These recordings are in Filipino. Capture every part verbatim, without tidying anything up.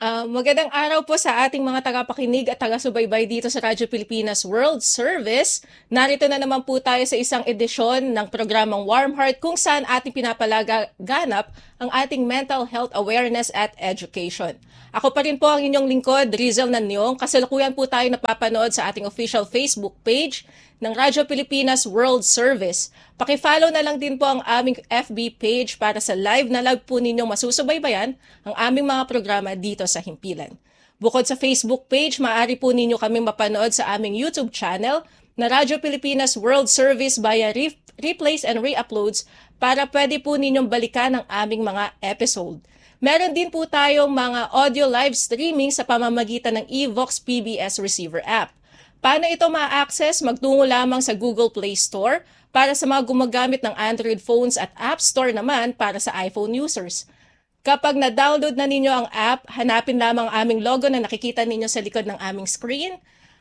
Ah, magandang araw po sa ating mga tagapakinig at taga-subaybay dito sa Radyo Pilipinas World Service. Narito na naman po tayo sa isang edisyon ng programang Warm Heart kung saan ating pinapalaganap ang ating mental health awareness at education. Ako pa rin po ang inyong lingkod, Rizel Nanyong. Kasalukuyan po tayo napapanood sa ating official Facebook page ng Radyo Pilipinas World Service. Paki-follow na lang din po ang aming F B page para sa live na live po ninyong masusubaybayan ang aming mga programa dito sa Himpilan. Bukod sa Facebook page, maaari po ninyo kaming mapanood sa aming YouTube channel na Radyo Pilipinas World Service via re- replays and re-uploads para pwede po ninyong balikan ang aming mga episode. Meron din po tayong mga audio live streaming sa pamamagitan ng Evox P B S Receiver app. Paano ito ma-access? Magtungo lamang sa Google Play Store para sa mga gumagamit ng Android phones at App Store naman para sa iPhone users. Kapag na-download na ninyo ang app, hanapin lamang ang aming logo na nakikita ninyo sa likod ng aming screen.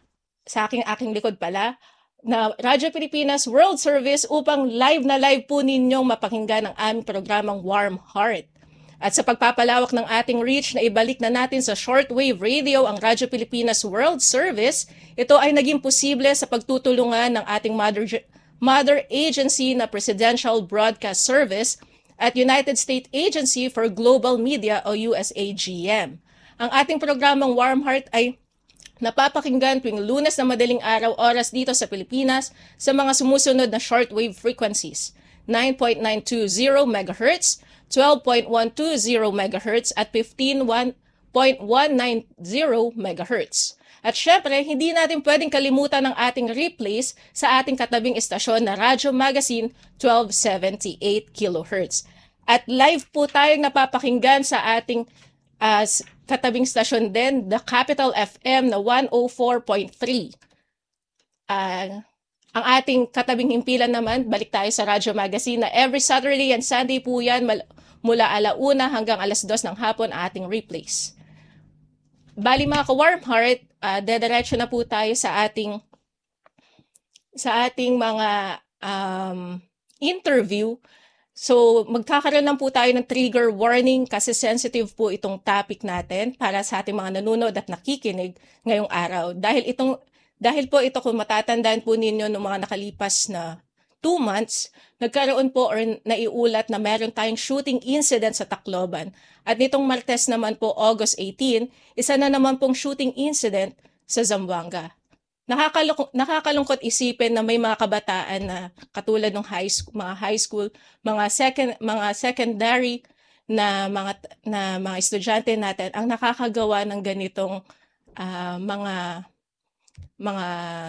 Sa aking aking likod pala, na Radyo Pilipinas World Service upang live na live po ninyong mapakinggan ang aming programang Warm Heart. At sa pagpapalawak ng ating reach na ibalik na natin sa shortwave radio ang Radyo Pilipinas World Service, ito ay naging posible sa pagtutulungan ng ating mother, mother agency na Presidential Broadcast Service at United States Agency for Global Media o U S A G M. Ang ating programang Warm Heart ay napapakinggan tuwing Lunes na madaling araw oras dito sa Pilipinas sa mga sumusunod na shortwave frequencies: nine point nine two zero megahertz, twelve point one two zero megahertz at fifteen point one nine zero megahertz. At syempre, hindi natin pwedeng kalimutan ang ating replays sa ating katabing istasyon na Radyo Magazine twelve seventy-eight kilohertz. At live po tayong napapakinggan sa ating uh, katabing stasyon din, The Capital F M na one oh four point three. Uh, ang ating katabing himpilan naman, balik tayo sa Radyo Magazine na every Saturday and Sunday po yan mal- mula alauna hanggang alas dos ng hapon ang ating replays. Bali mga ka-Warm Heart, uh, dediretso na po tayo sa ating sa ating mga um, interview. So magkakaroon lang po tayo ng trigger warning kasi sensitive po itong topic natin para sa ating mga nanonood at nakikinig ngayong araw. Dahil itong dahil po ito kung matatandaan po ninyo ng mga nakalipas na two months, nagkaroon po or naiulat na meron tayong shooting incident sa Tacloban. At nitong Martes naman po, August eighteenth, isa na naman pong shooting incident sa Zamboanga. Nakakalungkot, nakakalungkot isipin na may mga kabataan na katulad ng high school, mga high school, mga second mga secondary na mga na mga estudyante natin ang nakakagawa ng ganitong uh, mga mga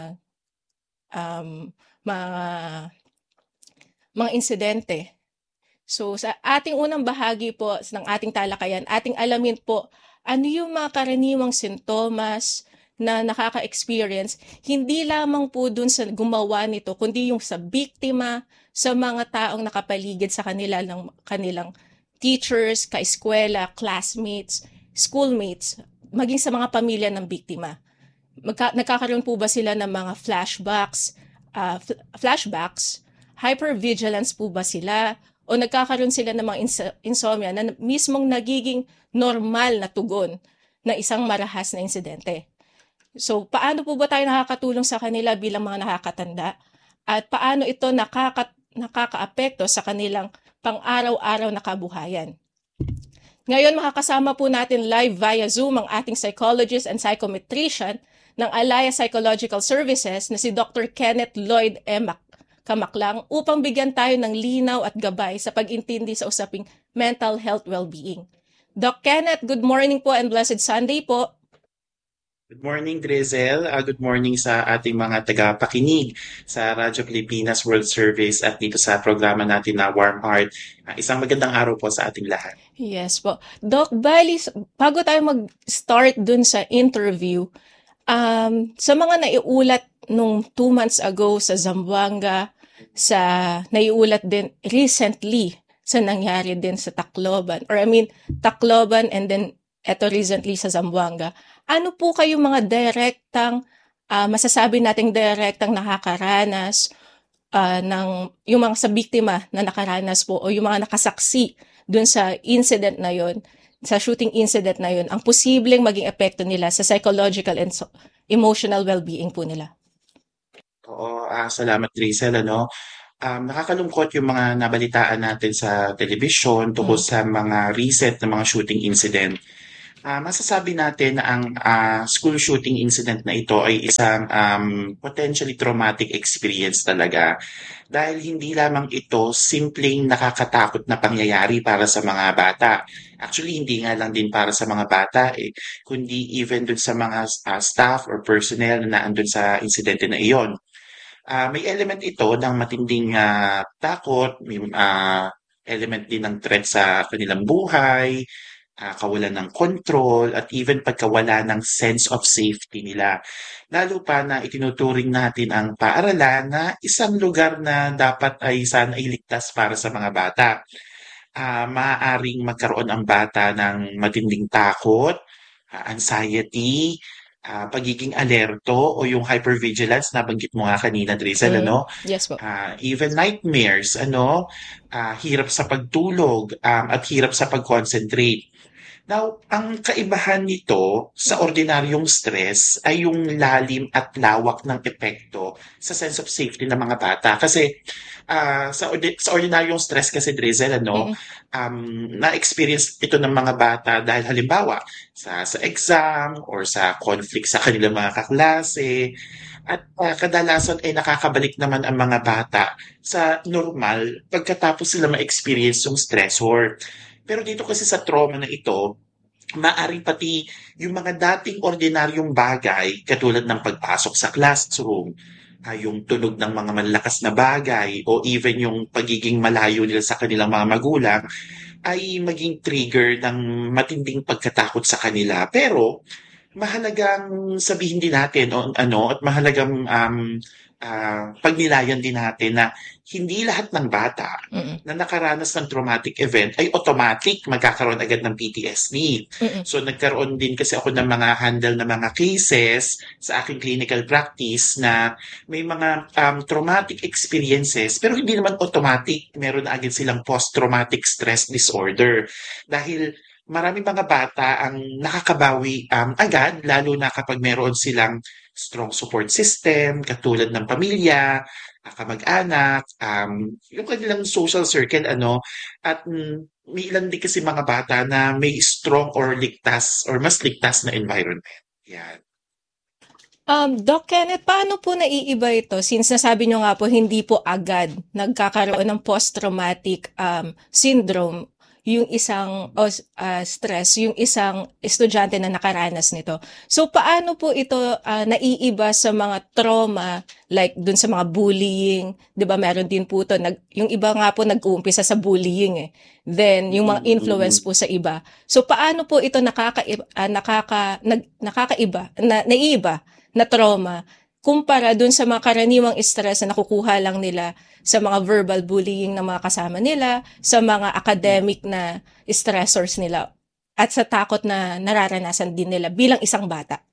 um, mga mga insidente. So sa ating unang bahagi po ng ating talakayan, ating alamin po ano yung mga karaniwang sintomas na nakaka-experience, hindi lamang po dun sa gumawa nito, kundi yung sa biktima, sa mga taong nakapaligid sa kanila ng kanilang teachers, kaeskwela, classmates, schoolmates, maging sa mga pamilya ng biktima. Magka- nagkakaroon po ba sila ng mga flashbacks, uh, fl- flashbacks, hypervigilance po ba sila, o nagkakaroon sila ng mga ins- insomnia na mismong nagiging normal na tugon na isang marahas na insidente. So, paano po ba tayo nakakatulong sa kanila bilang mga nakakatanda? At paano ito nakaka- nakakaapekto sa kanilang pang-araw-araw na kabuhayan? Ngayon, makakasama po natin live via Zoom ang ating psychologist and psychometrician ng Alaya Psychological Services na si Doctor Kenneth Lloyd M. Kamaklang upang bigyan tayo ng linaw at gabay sa pag-intindi sa usaping mental health well-being. Doc Kenneth, good morning po and blessed Sunday po. Good morning, Drizel. Uh, good morning sa ating mga tagapakinig sa Radyo Pilipinas World Service at dito sa programa natin na Warm Heart. Uh, isang magandang araw po sa ating lahat. Yes po. Doc, bali, bago tayo mag-start dun sa interview, um, sa mga naiulat nung two months ago sa Zamboanga, sa naiulat din recently sa nangyari din sa Tacloban, or I mean, Tacloban and then eto recently sa Zamboanga, ano po kayo mga direktang, uh, masasabi nating direktang nakakaranas uh, ng, yung mga sa biktima na nakaranas po o yung mga nakasaksi dun sa incident na yon sa shooting incident na yun, ang posibleng maging epekto nila sa psychological and so- emotional well-being po nila? Oo, ah, salamat Rizel, ano. Um, nakakalungkot yung mga nabalitaan natin sa telebisyon tungkol Mm. sa mga recent na mga shooting incident. Ah, masasabi natin na ang ah, school shooting incident na ito ay isang um, potentially traumatic experience talaga. Dahil hindi lamang ito simpleng nakakatakot na pangyayari para sa mga bata. Actually, hindi nga lang din para sa mga bata eh, kundi even dun sa mga ah, staff or personnel na naandun sa insidente na iyon. Ah, may element ito ng matinding ah, takot, may ah, element din ng threat sa kanilang buhay, ah, kawalan ng control, at even pagkawala ng sense of safety nila. Lalo pa na itinuturing natin ang paaralan na isang lugar na dapat ay sana ay ligtas para sa mga bata. Ah, maaaring magkaroon ang bata ng matinding takot, ah, anxiety, ah, pagiging alerto o yung hypervigilance nabanggit mo nga kanina, Drizzle, Mm. ano? Yes po. Ah, even nightmares, ano? Ah, hirap sa pagtulog, um, at hirap sa pag-concentrate. Now, ang kaibahan nito sa ordinaryong stress ay yung lalim at lawak ng epekto sa sense of safety ng mga bata. Kasi ah, sa, ordi- sa ordinaryong stress kasi, Drizzle, ano, Mm. um, na-experience ito ng mga bata dahil halimbawa sa, sa exam or sa conflict sa kanilang mga kaklase. At ah, kadalasan ay nakakabalik naman ang mga bata sa normal pagkatapos sila ma-experience yung stressor. Pero dito kasi sa trauma na ito, maaaring pati yung mga dating ordinaryong bagay katulad ng pagpasok sa classroom, ah, yung tunog ng mga malalakas na bagay o even yung pagiging malayo nila sa kanilang mga magulang ay maging trigger ng matinding pagkatakot sa kanila. Pero mahalagang sabihin din natin o ano at mahalagang um, ah, pagnilayan din natin na hindi lahat ng bata Mm. na nakaranas ng traumatic event ay automatic magkakaroon agad ng P T S D. Mm. So nagkaroon din kasi ako ng mga handle na mga cases sa aking clinical practice na may mga um, traumatic experiences pero hindi naman automatic. Meron na agad silang post-traumatic stress disorder. Dahil marami mga bata ang nakakabawi um, agad, lalo na kapag meron silang strong support system, katulad ng pamilya, ah, kamag-anak, um, yung kanilang social circle, ano, at mm, may ilan din kasi mga bata na may strong or ligtas or mas ligtas na environment. Yan. Um, Doc Kenneth, paano po naiiba ito? Since nasabi nyo nga po, hindi po agad nagkakaroon ng post-traumatic um, syndrome yung isang o ah, stress, yung isang estudyante na nakaranas nito. So, paano po ito ah, naiiba sa mga trauma, like dun sa mga bullying, 'di ba? Meron din po to, nag, yung iba nga po nag-uumpisa sa bullying eh. Then, yung mga influence po sa iba. So, paano po ito nakaka, ah, nakaka, nag, nakakaiba, na, naiiba na trauma kumpara dun sa mga karaniwang stress na nakukuha lang nila sa mga verbal bullying ng mga kasama nila, sa mga academic na stressors nila, at sa takot na nararanasan din nila bilang isang bata.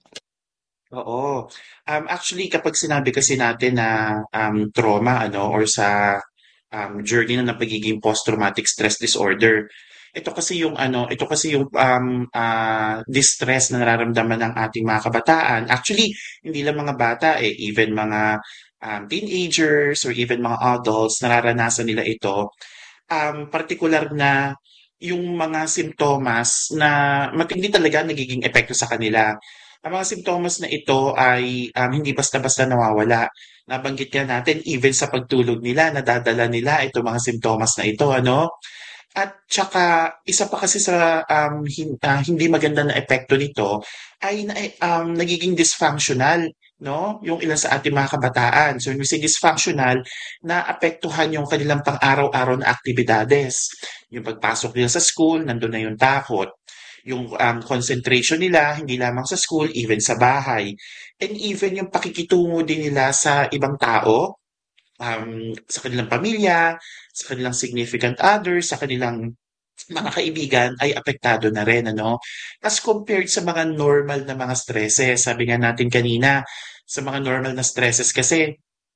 Oo. Um, actually, kapag sinabi kasi natin na um, trauma, ano, or sa um, journey na ng pagiging post-traumatic stress disorder, ito kasi yung ano, ito kasi yung um, ah, distress na nararamdaman ng ating mga kabataan. Actually, hindi lang mga bata eh, even mga um, teenagers or even mga adults, nararanasan nila ito. Um, particular na yung mga simptomas na matindi talaga nagiging epekto sa kanila. Ang mga simptomas na ito ay um, hindi basta-basta nawawala. Nabanggit nga natin, even sa pagtulog nila, nadadala nila itong mga simptomas na ito, ano? At tsaka, isa pa kasi sa um, hin- ah, hindi maganda na epekto nito ay na, um, nagiging dysfunctional, no? Yung ilan sa ating mga kabataan. So, when we say dysfunctional, naapektuhan yung kanilang pang-araw-araw na aktibidades. Yung pagpasok nila sa school, nandun na yung takot. Yung um, concentration nila, hindi lamang sa school, even sa bahay. And even yung pakikitungo din nila sa ibang tao, um, sa kanilang pamilya, sa kanilang significant others, sa kanilang mga kaibigan ay apektado na rin, ano? As compared sa mga normal na mga stresses, sabi nga natin kanina, sa mga normal na stresses kasi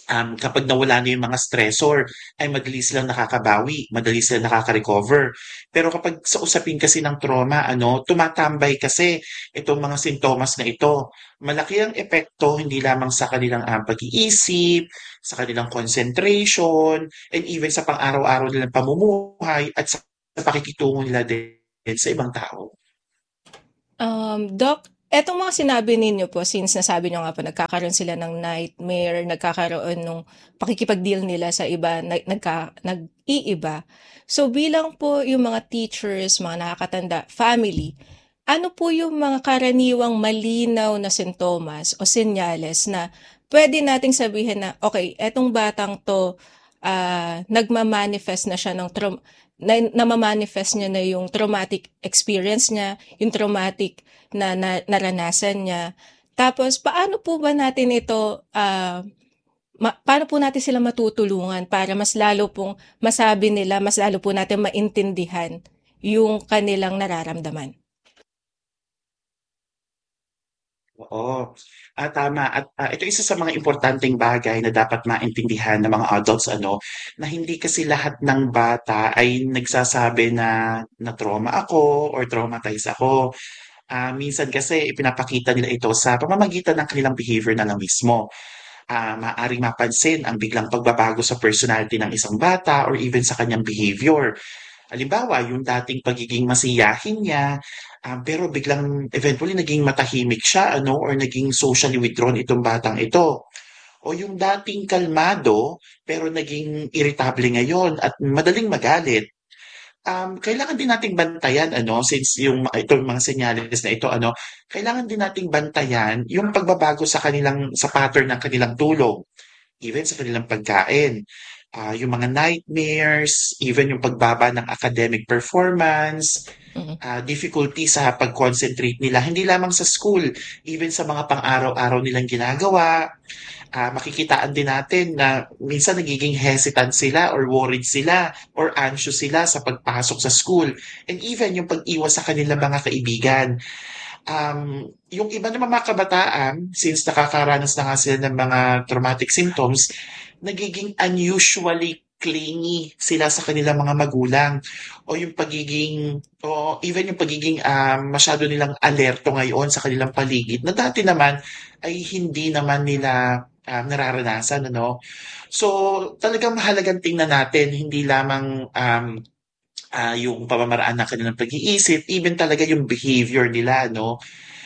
um, kapag nawala na yung mga stressor, ay madali silang nakakabawi, madali silang nakaka-recover. Pero kapag sa usapin kasi ng trauma, ano, tumatambay kasi itong mga sintomas na ito. Malaki ang epekto hindi lamang sa kanilang um, pag-iisip, sa kanilang concentration, and even sa pang-araw-araw nilang pamumuhay at sa, sa pakikitungo nila din sa ibang tao. Um, Doc, etong mga sinabi ninyo po, since nasabi nyo nga po, nagkakaroon sila ng nightmare, nagkakaroon nung pakikipag-deal nila sa iba, nag, nagka, nag-iiba. So bilang po yung mga teachers, mga nakakatanda, family, ano po yung mga karaniwang malinaw na sintomas o senyales na pwede nating sabihin na, okay, etong batang to, ah, nagma-manifest na siya ng trauma, na, namamanifest niya na yung traumatic experience niya, yung traumatic na, na naranasan niya. Tapos, paano po ba natin ito, ah, ma- paano po natin sila matutulungan para mas lalo pong masabi nila, mas lalo po natin maintindihan yung kanilang nararamdaman? Oo, ah, tama at, ah, ito isa sa mga importanteng bagay na dapat maintindihan ng mga adults ano, na hindi kasi lahat ng bata ay nagsasabi na na-trauma ako or traumatized ako. Ah, minsan kasi ipinapakita nila ito sa pamamagitan ng kanilang behavior na lang mismo. Ah, maaaring mapansin ang biglang pagbabago sa personality ng isang bata or even sa kanyang behavior. Halimbawa, yung dating pagiging masiyahin niya, ah, pero biglang eventually naging matahimik siya ano or naging socially withdrawn itong batang ito. O yung dating kalmado pero naging irritable ngayon at madaling magalit. Um, kailangan din nating bantayan ano since yung mga- itong mga senyales na ito ano, kailangan din nating bantayan yung pagbabago sa kanilang sa pattern ng kanilang tulog, even sa kanilang pagkain. Ah, yung mga nightmares, even yung pagbaba ng academic performance, Mm. ah, difficulty sa pag-concentrate nila, hindi lamang sa school, even sa mga pang-araw-araw nilang ginagawa. Ah, makikitaan din natin na minsan nagiging hesitant sila or worried sila or anxious sila sa pagpasok sa school. And even yung pag-iwas sa kanilang mga kaibigan. Um, yung iba naman mga kabataan, since nakakaranas na nga sila ng mga traumatic symptoms, nagiging unusually clingy sila sa kanilang mga magulang o yung pagiging o even yung pagiging um, masyado nilang alerto ngayon sa kanilang paligid na dati naman ay hindi naman nila um, nararanasan ano. So talagang mahalagang tingnan natin hindi lamang um, ah, yung pamamaraan ng kanilang pag-iisip, even talaga yung behavior nila, no?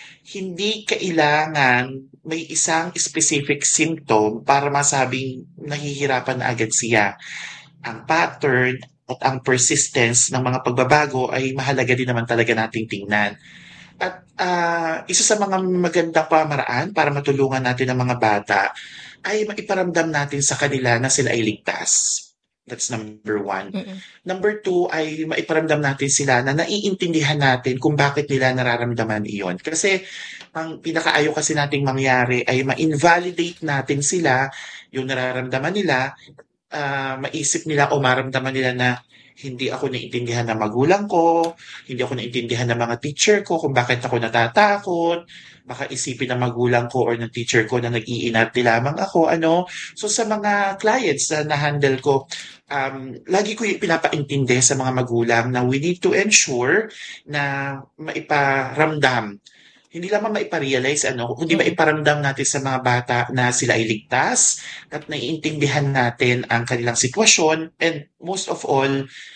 Hindi kailangan may isang specific symptom para masabing nahihirapan na agad siya. Ang pattern at ang persistence ng mga pagbabago ay mahalaga din naman talaga nating tingnan. At ah, isa sa mga magandang pamaraan para matulungan natin ang mga bata ay maiparamdam natin sa kanila na sila ay ligtas. That's number one. Mm. Number two ay maiparamdam natin sila na naiintindihan natin kung bakit nila nararamdaman iyon. Kasi ang pinakaayaw kasi nating mangyari ay ma-invalidate natin sila, yung nararamdaman nila, ah, maisip nila o maramdaman nila na hindi ako naiintindihan ng magulang ko, hindi ako naiintindihan ng mga teacher ko kung bakit ako natatakot, baka isipin ng magulang ko or ng teacher ko na nag-iinarte lamang ako, ano. So sa mga clients na na-handle ko, um, lagi ko yung pinapaintindi sa mga magulang na we need to ensure na maiparamdam hindi lamang maipa-realize ano, kundi Mm. maiparamdam natin sa mga bata na sila ay ligtas at naiintindihan natin ang kanilang sitwasyon and most of all,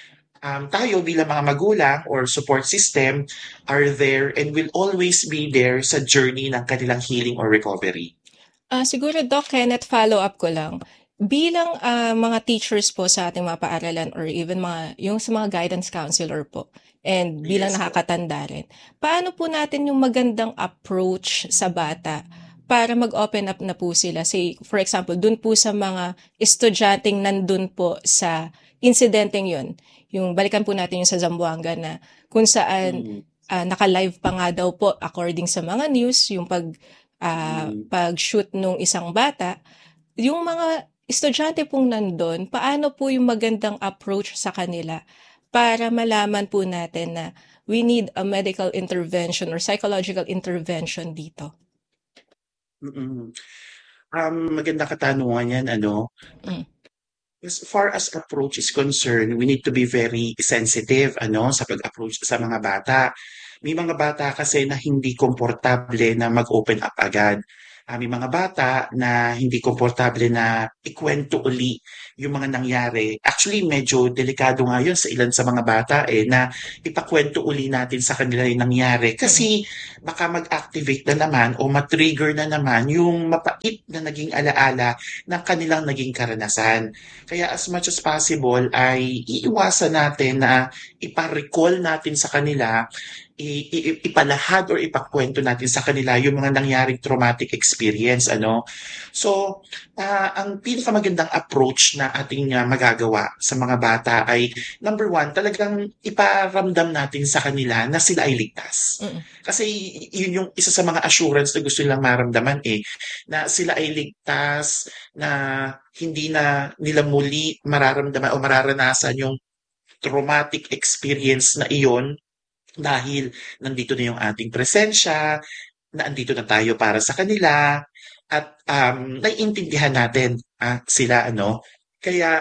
um, tayo bilang mga magulang or support system are there and will always be there sa journey ng kanilang healing or recovery. Ah, siguro Doc Kenneth, follow up ko lang. Bilang ah, mga teachers po sa ating mga paaralan or even mga yung sa mga guidance counselor po and bilang Yes po. nakakatanda rin, paano po natin yung magandang approach sa bata para mag-open up na po sila? Say, for example, dun po sa mga estudyanteng nandun po sa insidenteng yun. Yung balikan po natin yung sa Zamboanga na kung saan Mm, ah, naka-live pa nga daw po according sa mga news, yung pag ah, mm. pag-shoot nung isang bata, yung mga estudyante pong nandun, paano po yung magandang approach sa kanila para malaman po natin na we need a medical intervention or psychological intervention dito? Mm. Um, magandang katanungan yan, ano? Mm. As far as approach is concerned, we need to be very sensitive, ano, sa pag-approach sa mga bata. May mga bata kasi na hindi komportable na mag-open up agad. Ah, may mga bata na hindi komportable na ikwento uli yung mga nangyari. Actually, medyo delikado nga yun sa ilan sa mga bata eh, na ipakwento uli natin sa kanila yung nangyari. Mm. Kasi baka mag-activate na naman o matrigger na naman yung mapait na naging alaala ng kanilang naging karanasan. Kaya as much as possible ay iiwasan natin na ipa-recall natin sa kanila, i- i- ipalahad or ipakwento natin sa kanila yung mga nangyaring traumatic experience, ano. So, ah, ang pinakamagandang approach na ating ah, magagawa sa mga bata ay number one, talagang iparamdam natin sa kanila na sila ay ligtas. Mm. Kasi yun yung isa sa mga assurance na gusto nilang maramdaman eh, na sila ay ligtas, na hindi na nila muli mararamdaman o mararanasan yung traumatic experience na iyon dahil nandito na yung ating presensya, na andito na tayo para sa kanila, at um, naiintindihan natin ah, sila, ano. Kaya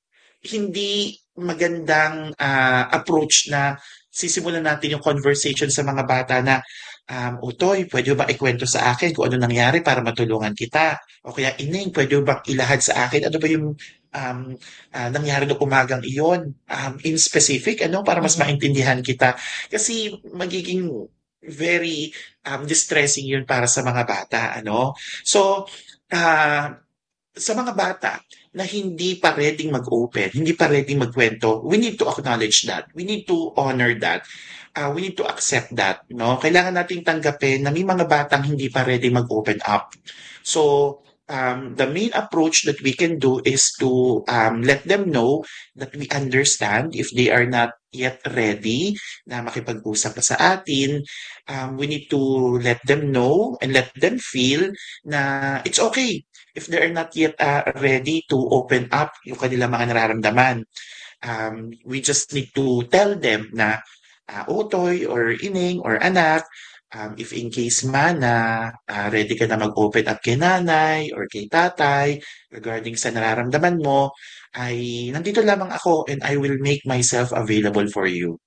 hindi magandang ah, approach na sisimulan natin yung conversation sa mga bata na, um, Utoy, pwede ba ikwento sa akin kung ano nangyari para matulungan kita? O kaya, Ining, pwede ba ilahad sa akin ano ba yung um, ah, nangyari noong umagang iyon? Um, in specific, ano, para mas Mm. maintindihan kita. Kasi magiging very um, distressing yun para sa mga bata, ano. So, ah, sa mga bata na hindi pa ready mag-open, hindi pa ready magkwento, we need to acknowledge that. We need to honor that. Uh, we need to accept that. No? Kailangan nating tanggapin na may mga batang hindi pa ready mag-open up. So, um, the main approach that we can do is to um, let them know that we understand if they are not yet ready na makipag-usap pa sa atin. Um, we need to let them know and let them feel na it's okay if they are not yet uh, ready to open up yung kanilang mga nararamdaman. Um, we just need to tell them na uh, Utoy or Ining or anak, um, if in case man na uh, ready ka na mag-open up kay nanay or kay tatay regarding sa nararamdaman mo, ay nandito lamang ako and I will make myself available for you.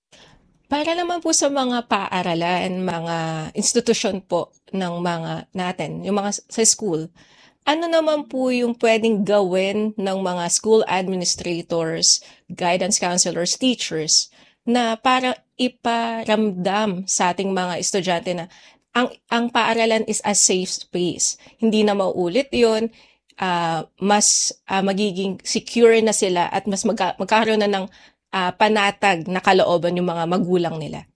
Para naman po sa mga paaralan, mga institusyon po ng mga natin, yung mga s- sa school, ano naman po yung pwedeng gawin ng mga school administrators, guidance counselors, teachers na para iparamdam sa ating mga estudyante na ang ang paaralan is a safe space. Hindi na mauulit 'yon. ah, mas ah, magiging secure na sila at mas magka- magkakaroon na ng ah, panatag na kalooban yung mga magulang nila.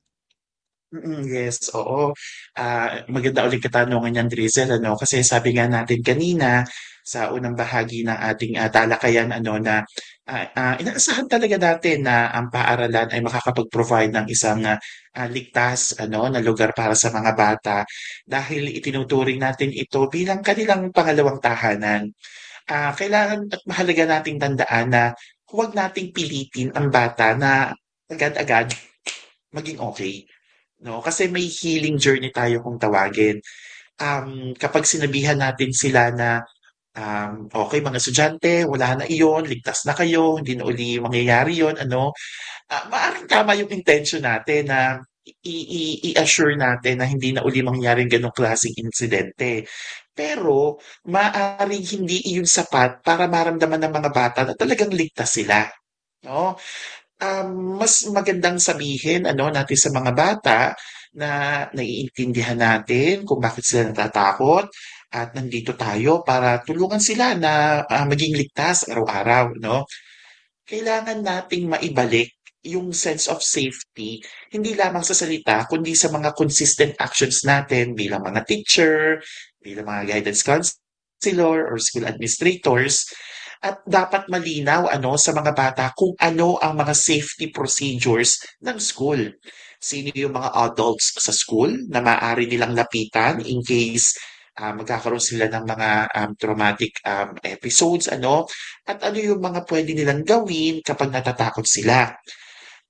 Mm, yes, oo. Ah, maganda ulit katanungan niyan, Drizel, ano, kasi sabi nga natin kanina sa unang bahagi ng ating ah, talakayan, ano, na ah, ah, inaasahan talaga natin na ang paaralan ay makakapag-provide ng isang ah, ah, ligtas, ano, na lugar para sa mga bata dahil itinuturing natin ito bilang kanilang pangalawang tahanan. Ah, kailangan at mahalaga nating tandaan na huwag nating pilitin ang bata na agad-agad maging okay. No, kasi may healing journey tayo kung tawagin. Um, kapag sinabihan natin sila na, um, "Okey mga estudyante, wala na iyon, ligtas na kayo, hindi na uli mangyayari yon ano." Ah, maaaring tama yung intention natin na i i i-assure natin na hindi na uli mangyayari yung gano'ng klaseng insidente. Pero maaaring hindi iyon sapat para maramdaman ng mga bata na talagang ligtas sila, 'no? Um, mas magandang sabihin ano natin sa mga bata na naiintindihan natin kung bakit sila natatakot at nandito tayo para tulungan sila na ah, maging ligtas araw-araw, no? Kailangan nating maibalik yung sense of safety hindi lamang sa salita kundi sa mga consistent actions natin bilang mga teacher, bilang mga guidance counselor or school administrators, at dapat malinaw ano sa mga bata kung ano ang mga safety procedures ng school. Sino yung mga adults sa school na maaari nilang lapitan in case ah, magkakaroon sila ng mga um, traumatic um, episodes, ano, at ano yung mga pwede nilang gawin kapag natatakot sila.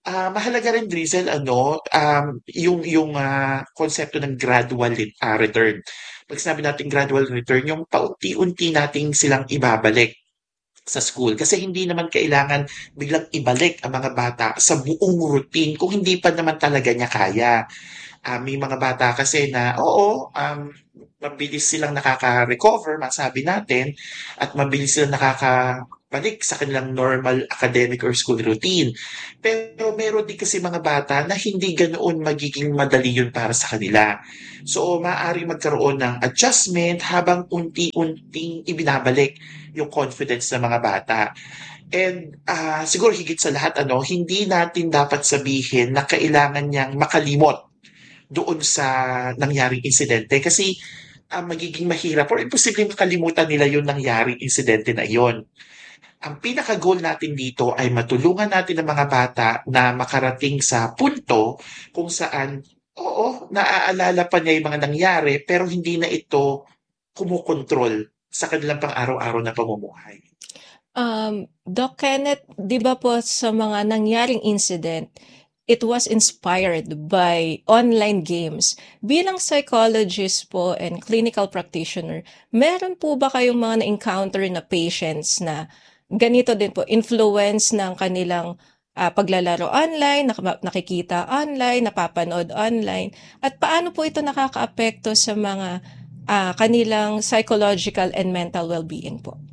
Ah, mahalaga rin Drizzle ano, um, yung yung, ah, konsepto ng gradual ret ah, return. 'Pag sinabi nating gradual return, yung paunti-unti nating silang ibabalik sa school. Kasi hindi naman kailangan biglang ibalik ang mga bata sa buong routine kung hindi pa naman talaga niya kaya. Ah, may mga bata kasi na oo, um, mabilis silang nakaka-recover, masabi natin, at mabilis silang nakakabalik sa kanilang normal academic or school routine. Pero meron din kasi mga bata na hindi ganoon magiging madali yun para sa kanila. So, maaari magkaroon ng adjustment habang unti-unting ibinabalik yung confidence ng mga bata. And ah, siguro higit sa lahat, ano, hindi natin dapat sabihin na kailangan niyang makalimot doon sa nangyaring insidente kasi ah, magiging mahirap or imposibleng makalimutan nila yung nangyaring insidente na iyon. Ang pinaka-goal natin dito ay matulungan natin ang mga bata na makarating sa punto kung saan, oo, naaalala pa niya yung mga nangyari pero hindi na ito kumokontrol sa kanilang pang-araw-araw na pamumuhay. Um, Doc Kenneth, di ba po sa mga nangyaring incident, it was inspired by online games. Bilang psychologist po and clinical practitioner, meron po ba kayong mga na-encounter na patients na ganito din po, influence ng kanilang ah, paglalaro online, nak- nakikita online, napapanood online, at paano po ito nakakaapekto sa mga ah, kanilang psychological and mental well-being po?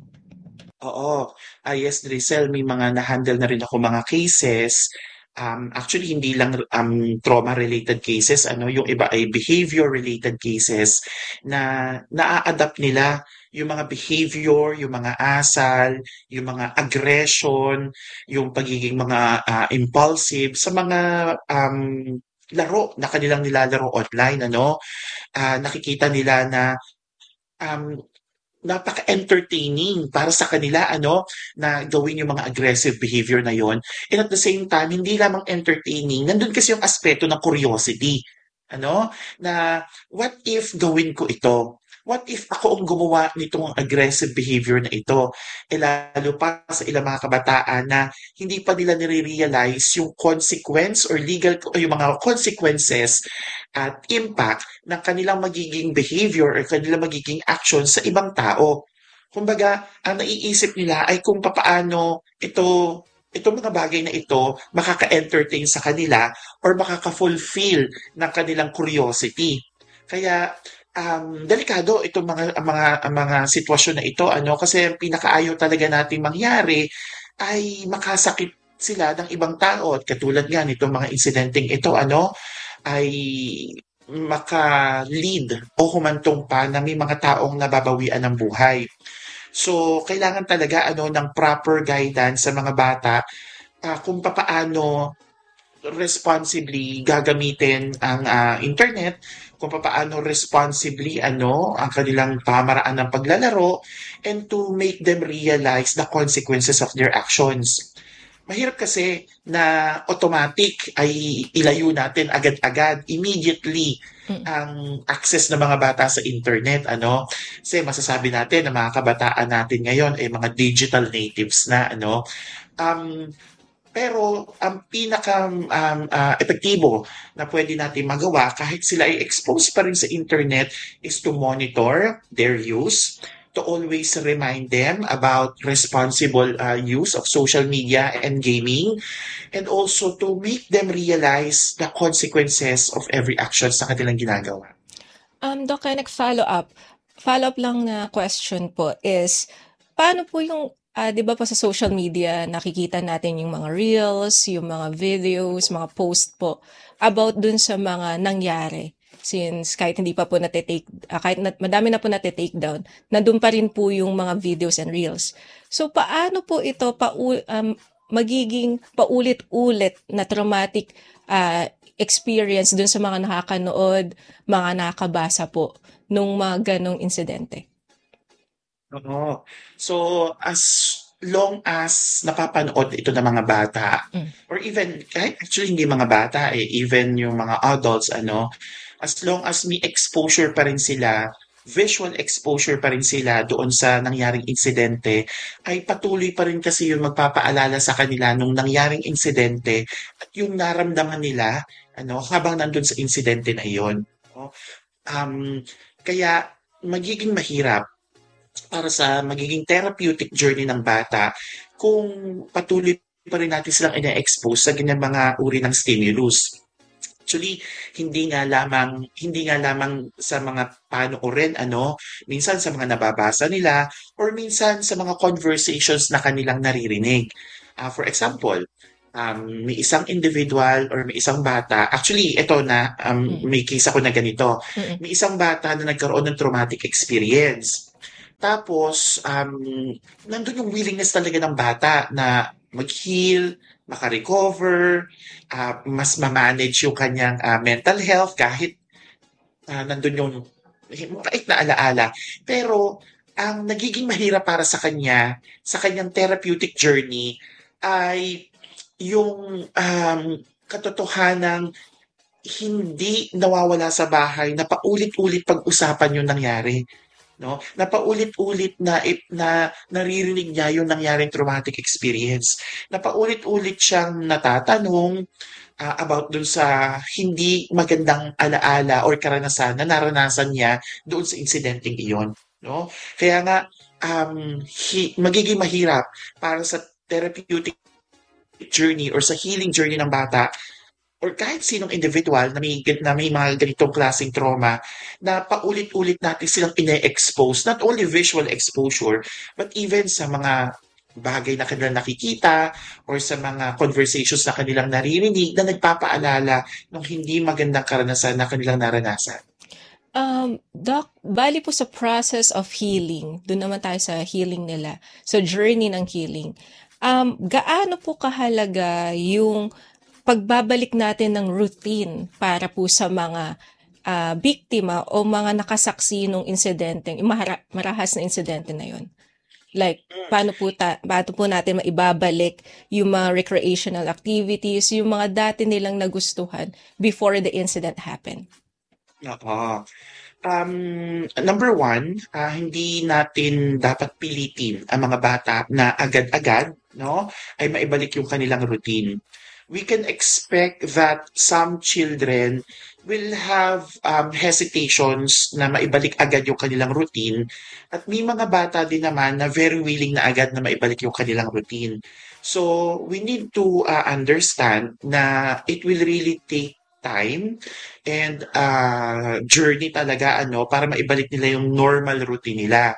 Oo. Ah, yes, Drizzle, may mga na-handle na rin ako mga cases. Um, actually, hindi lang um, trauma-related cases. Ano, yung iba ay behavior-related cases na naa-adapt nila yung mga behavior, yung mga asal, yung mga aggression, yung pagiging mga ah, impulsive sa mga um, laro na kanilang nilalaro online. Ano, Ah, nakikita nila na um, napaka-entertaining para sa kanila ano, na gawin yung mga aggressive behavior na yon. And at the same time, hindi lamang entertaining, nandun kasi yung aspeto ng curiosity. Ano? Na what if gawin ko ito? What if ako ang gumawa nitong aggressive behavior na ito? E lalo pa sa ilang mga kabataan na hindi pa nila nire-realize yung consequence or legal o yung mga consequences at impact ng kanilang magiging behavior or kanilang magiging action sa ibang tao. Kumbaga, ang naiisip nila ay kung papaano ito itong mga bagay na ito makaka-entertain sa kanila or makaka-fulfill ng kanilang curiosity. Kaya um, delikado itong mga ang mga ang mga sitwasyon na ito ano kasi ang pinakaayaw talaga nating mangyari ay makasakit sila ng ibang tao at katulad nga nitong mga insidenteng ito ano ay maka-lead o humantong pa na may mga taong nababawian ng buhay. So, kailangan talaga ano ng proper guidance sa mga bata ah, kung papaano responsibly gagamitin ang ah, internet, kung papaano responsibly ano ang kanilang pamaraan ng paglalaro and to make them realize the consequences of their actions. Mahirap kasi na automatic ay ilayo natin agad-agad, immediately, Mm. ang access ng mga bata sa internet, ano? Kasi masasabi natin na mga kabataan natin ngayon ay mga digital natives na, ano? Um, pero ang pinaka um, ah, epektibo na pwede natin magawa kahit sila ay exposed pa rin sa internet is to monitor their use, to always remind them about responsible uh, use of social media and gaming, and also to make them realize the consequences of every action sa kanilang ginagawa. Um, Doc, Kenneth, follow-up. Follow-up lang na question po is, paano po yung, ah, di ba po sa social media, nakikita natin yung mga reels, yung mga videos, mga post po, about dun sa mga nangyari. Since kahit hindi pa po natitake, ah, kahit na, madami na po natitake down, nandun pa rin po yung mga videos and reels. So, paano po ito pa, um, magiging paulit-ulit na traumatic ah, experience dun sa mga nakakanood, mga nakakabasa po nung mga ganong insidente? Oo. So, as long as napapanood ito ng mga bata, Mm. or even, kahit actually hindi mga bata eh, even yung mga adults, ano, as long as may exposure pa rin sila visual exposure pa rin sila doon sa nangyaring insidente, ay patuloy pa rin kasi yung magpapaalala sa kanila nung nangyaring insidente at yung naramdaman nila ano, habang nandun sa insidente na iyon. No? Um, Kaya magiging mahirap para sa magiging therapeutic journey ng bata kung patuloy pa rin natin silang ina-expose sa ganyan mga uri ng stimulus. Actually, hindi nga lamang hindi nga lamang sa mga panoorin ano, minsan sa mga nababasa nila or minsan sa mga conversations na kanilang naririnig. Ah, for example, um, may isang individual or may isang bata, actually ito na um, Mm. may case ako na ganito. Mm. May isang bata na nagkaroon ng traumatic experience. Tapos, um, nandun yung willingness talaga ng bata na mag-heal, maka-recover, ah, mas ma-manage yung kanyang ah, mental health kahit ah, nandun yung mabait na alaala. Pero ang nagiging mahirap para sa kanya, sa kanyang therapeutic journey, ay yung um, katotohanang hindi nawawala sa bahay na paulit-ulit pag-usapan yung nangyari. No? Na paulit-ulit na, ip- na naririnig niya yung nangyaring traumatic experience. Na paulit-ulit siyang natatanong ah, about dun sa hindi magandang alaala or karanasan na naranasan niya doon sa insidenteng iyon. No? Kaya nga, um, hi- magiging mahirap para sa therapeutic journey or sa healing journey ng bata or kahit sinong individual na may, na may mga ganitong klaseng trauma na paulit-ulit natin silang ine-expose, not only visual exposure, but even sa mga bagay na kanilang nakikita or sa mga conversations na kanilang naririnig na nagpapaalala ng hindi magandang karanasan na kanilang naranasan. Um, Doc, bali po sa process of healing, doon naman tayo sa healing nila, sa journey ng healing, um, gaano po kahalaga yung pagbabalik natin ng routine para po sa mga ah, biktima o mga nakasaksi ng insidente, yung mahara- marahas na insidente na yon? Like, paano po, ta- paano po natin maibabalik yung mga recreational activities, yung mga dati nilang nagustuhan before the incident happened? Oo. Um, number one, ah, hindi natin dapat pilitin ang mga bata na agad-agad, no, ay maibalik yung kanilang routine. We can expect that some children will have um, hesitations na maibalik agad yung kanilang routine at may mga bata din naman na very willing na agad na maibalik yung kanilang routine. So, we need to uh, understand na it will really take time and uh, journey talaga ano para maibalik nila yung normal routine nila.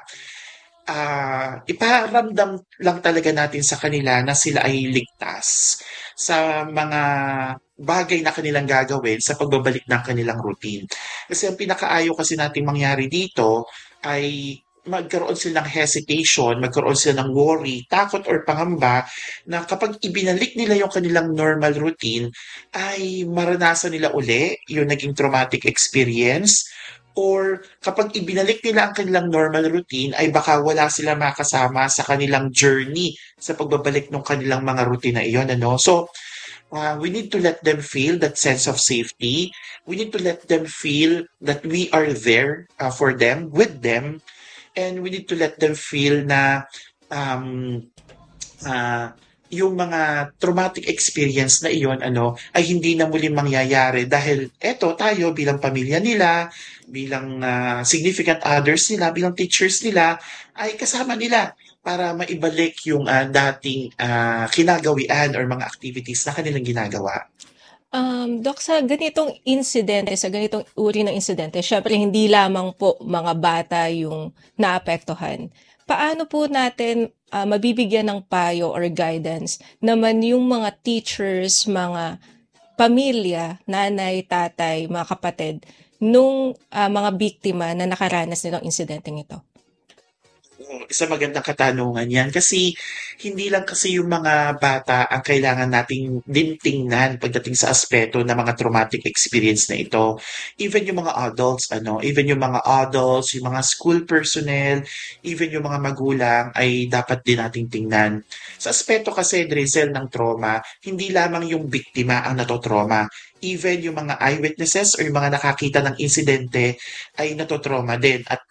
Ah, iparamdam lang talaga natin sa kanila na sila ay ligtas sa mga bagay na kanilang gagawin sa pagbabalik ng kanilang routine. Kasi ang pinakaayaw kasi nating mangyari dito ay magkaroon sila ng hesitation, magkaroon sila ng worry, takot or pangamba na kapag ibinalik nila yung kanilang normal routine ay maranasan nila uli yung naging traumatic experience or kapag ibinalik nila ang kanilang normal routine ay baka wala sila makasama sa kanilang journey sa pagbabalik ng kanilang mga routine na iyon. Ano? So, uh, we need to let them feel that sense of safety. We need to let them feel that we are there uh, for them, with them. And we need to let them feel na um, uh, yung mga traumatic experience na iyon ano ay hindi na muling mangyayari dahil eto tayo bilang pamilya nila, bilang ah, significant others nila, bilang teachers nila ay kasama nila para maibalik yung ah, dating ah, kinagawian or mga activities na kanilang ginagawa. Um, Doc, sa ganitong insidente, sa ganitong uri ng insidente, syempre hindi lamang po mga bata yung naapektuhan. Paano po natin ah, mabibigyan ng payo or guidance naman yung mga teachers, mga pamilya, nanay, tatay, mga kapatid, nung ah, mga biktima na nakaranas nitong insidenteng ito? Oo, isa magandang katanungan yan kasi hindi lang kasi yung mga bata ang kailangan nating din tingnan pagdating sa aspeto ng mga traumatic experience na ito. Even yung mga adults, ano, even yung mga adults, yung mga school personnel, even yung mga magulang ay dapat din nating tingnan. Sa aspeto kasi, Drizzle, ng trauma, hindi lamang yung biktima ang natotrauma. Even yung mga eyewitnesses or yung mga nakakita ng insidente ay natotrauma din. At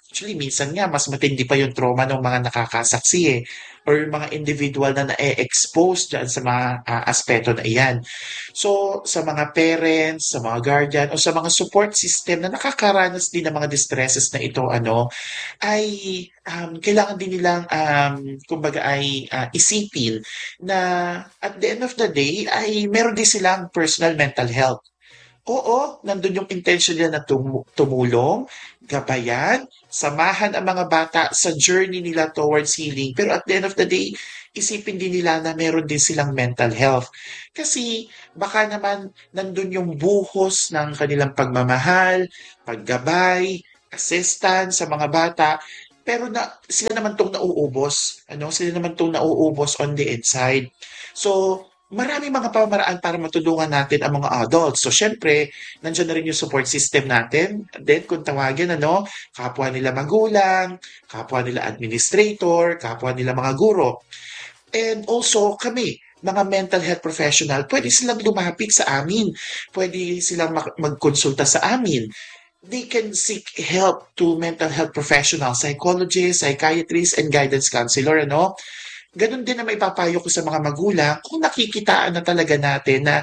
Actually, minsan nga, mas matindi pa yung trauma ng mga nakakasaksi eh, or yung mga individual na na-expose dyan sa mga ah, aspeto na iyan. So, sa mga parents, sa mga guardian, o sa mga support system na nakakaranas din ng mga distresses na ito, ano, ay um, kailangan din nilang, um, kumbaga ay ah, isipin na at the end of the day, ay meron din silang personal mental health. Oo, nandun yung intention nila na tumu- tumulong, gabayan, samahan ang mga bata sa journey nila towards healing. Pero at the end of the day, isipin din nila na meron din silang mental health. Kasi baka naman nandun yung buhos ng kanilang pagmamahal, paggabay, assistance sa mga bata. Pero na, sila naman tong nauubos. Ano? Sila naman tong nauubos on the inside. So, marami mga pamaraan para matulungan natin ang mga adults. So, syempre, nandiyan na rin yung support system natin. Then, kung tawagin, ano, kapwa nila magulang, kapwa nila administrator, kapwa nila mga guro. And also, kami, mga mental health professional, pwede silang lumapit sa amin. Pwede silang mag- magkonsulta sa amin. They can seek help to mental health professionals, psychologists, psychiatrists, and guidance counselor, ano? Ganon din na maipapayo ko sa mga magulang kung nakikitaan na talaga natin na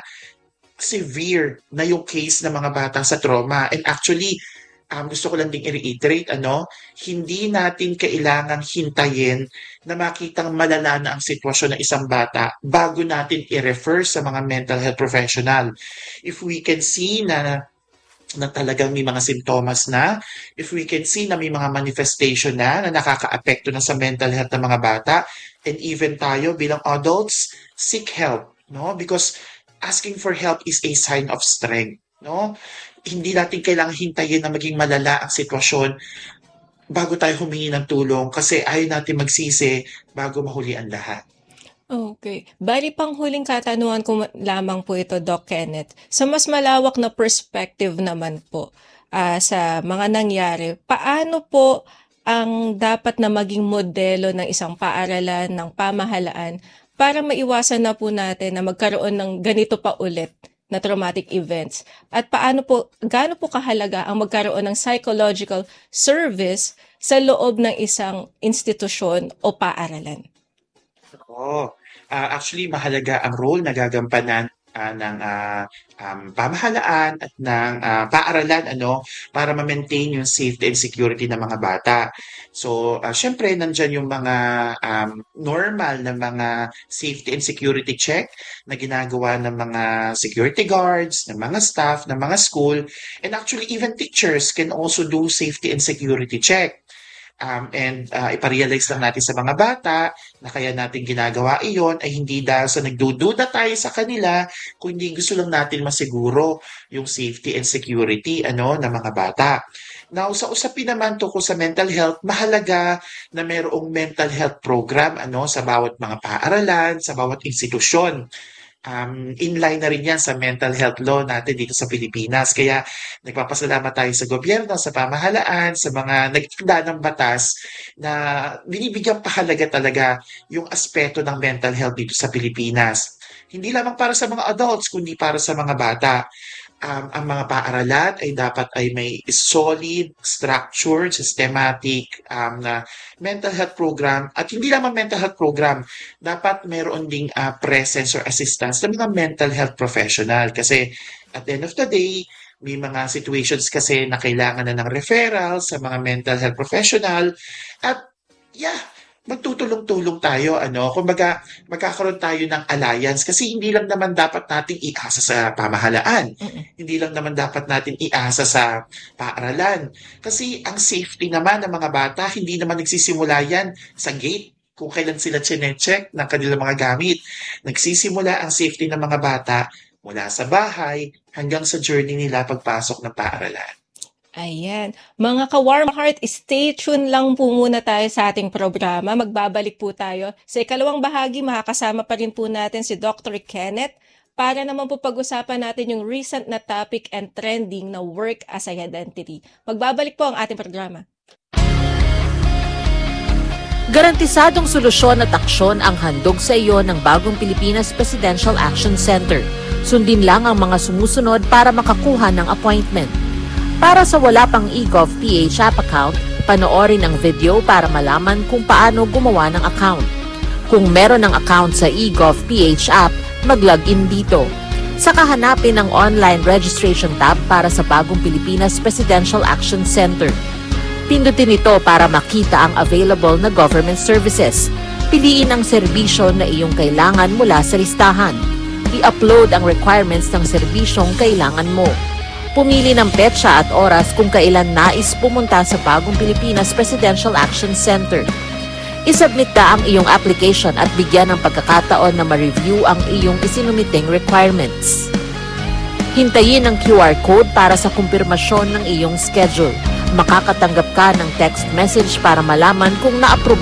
severe na yung case ng mga bata sa trauma. And actually, um, gusto ko lang ding i-reiterate, ano, hindi natin kailangan hintayin na makitang malala na ang sitwasyon ng isang bata bago natin i-refer sa mga mental health professional. If we can see na na talagang may mga simptomas na, if we can see na may mga manifestation na na nakakaapekto na sa mental health ng mga bata, and even tayo bilang adults, seek help, no? Because asking for help is a sign of strength, no? Hindi natin kailangang hintayin na maging malala ang sitwasyon bago tayo humingi ng tulong kasi ayaw natin magsisi bago mahuli ang lahat. Okay. Bali pang huling katanungan ko ma- lamang po ito, Doc Kenneth. Sa mas malawak na perspective naman po ah, sa mga nangyari, paano po ang dapat na maging modelo ng isang paaralan, ng pamahalaan, para maiwasan na po natin na magkaroon ng ganito pa ulit na traumatic events? At paano po, gaano po kahalaga ang magkaroon ng psychological service sa loob ng isang institusyon o paaralan? Oo. Ah, actually, mahalaga ang role na gagampanan ah, ng ah, um, pamahalaan at ng ah, paaralan ano para ma-maintain yung safety and security ng mga bata. So, ah, syempre nandiyan yung mga um, normal na mga safety and security check na ginagawa ng mga security guards, ng mga staff, ng mga school, and actually even teachers can also do safety and security check. Um, and uh, iparealize lang natin sa mga bata na kaya natin ginagawa iyon ay hindi dahil sa nagdududa tayo sa kanila, kundi gusto lang natin masiguro yung safety and security ano ng mga bata. Now, sa usapin naman tungkol sa mental health, mahalaga na mayroong mental health program ano sa bawat mga paaralan, sa bawat institusyon. Um, inline na rin yan sa mental health law natin dito sa Pilipinas. Kaya nagpapasalamat tayo sa gobyerno, sa pamahalaan, sa mga nagtanda ng batas na binibigyan pahalaga talaga yung aspeto ng mental health dito sa Pilipinas. Hindi lamang para sa mga adults, kundi para sa mga bata. Um, ang mga paaralan ay dapat ay may solid, structured, systematic um, na mental health program. At hindi lamang mental health program, dapat mayroon ding uh, presence or assistance ng mga mental health professional. Kasi at the end of the day, may mga situations kasi na kailangan na ng referral sa mga mental health professional. At yeah, magtutulong-tulong tayo, ano, kumbaga magkakaroon tayo ng alliance kasi hindi lang naman dapat nating iasa sa pamahalaan. Mm-mm. Hindi lang naman dapat natin iasa sa paaralan. Kasi ang safety naman ng mga bata, hindi naman nagsisimula yan sa gate kung kailan sila chinecheck ng kanilang mga gamit. Nagsisimula ang safety ng mga bata mula sa bahay hanggang sa journey nila pagpasok ng paaralan. Ayan. Mga ka-warm heart, stay tuned lang po muna tayo sa ating programa. Magbabalik po tayo. Sa ikalawang bahagi, makakasama pa rin po natin si Doctor Kenneth para naman po pag-usapan natin yung recent na topic and trending na work as a identity. Magbabalik po ang ating programa. Garantisadong solusyon at aksyon ang handog sa iyo ng bagong Pilipinas Presidential Action Center. Sundin lang ang mga sumusunod para makakuha ng appointment. Para sa wala pang e-gov P H app account, panoorin ang video para malaman kung paano gumawa ng account. Kung meron ng account sa eGovPH app, mag-login dito. Saka hanapin ang online registration tab para sa Bagong Pilipinas Presidential Action Center. Pindutin ito para makita ang available na government services. Piliin ang serbisyo na iyong kailangan mula sa listahan. I-upload ang requirements ng serbisyong kailangan mo. Pumili ng petsa at oras kung kailan nais pumunta sa Bagong Pilipinas Presidential Action Center. I-submit na ang iyong application at bigyan ng pagkakataon na ma-review ang iyong isinumiting requirements. Hintayin ang Q R code para sa kumpirmasyon ng iyong schedule. Makakatanggap ka ng text message para malaman kung na-approve